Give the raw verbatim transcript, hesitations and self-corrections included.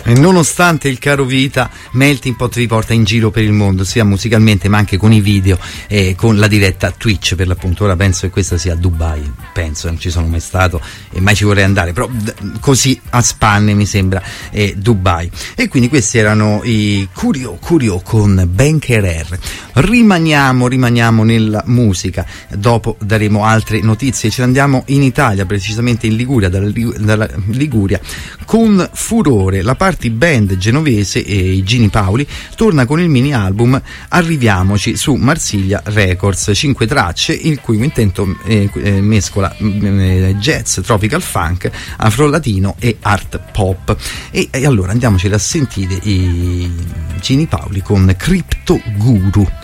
E nonostante il caro vita, Melting Pot vi porta in giro per il mondo, sia musicalmente ma anche con i video e con la diretta Twitch, per l'appunto. Ora penso che questa sia a Dubai, penso, non ci sono mai stato e mai ci vorrei andare, però d- così a spanne mi sembra eh, Dubai. E quindi questi erano i Curio Curio con Ben Querer. Rimaniamo, rimaniamo nella musica, dopo daremo altre notizie, ce ne andiamo in Italia, precisamente in Liguria, dalla, dalla Liguria, con furore la party band genovese e i Gini Paoli torna con il mini album Arriviamoci su Marsiglia Records, cinque tracce il cui quintetto eh, eh, mescola eh, jazz, tropical funk, afro-latino e art pop. E, e allora andiamocela a sentire i Gini Paoli con Crypto Guru.